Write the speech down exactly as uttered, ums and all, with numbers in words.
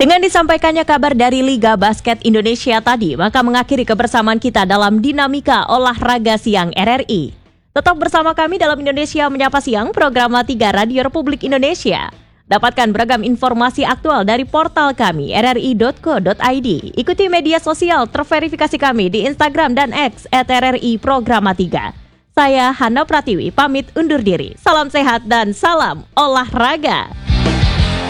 Dengan disampaikannya kabar dari Liga Basket Indonesia tadi, maka mengakhiri kebersamaan kita dalam Dinamika Olahraga Siang R R I. Tetap bersama kami dalam Indonesia Menyapa Siang, program tiga Radio Republik Indonesia. Dapatkan beragam informasi aktual dari portal kami r r i dot co dot i d. Ikuti media sosial terverifikasi kami di Instagram dan X at r r i programa tiga. Saya Hana Pratiwi pamit undur diri. Salam sehat dan salam olahraga.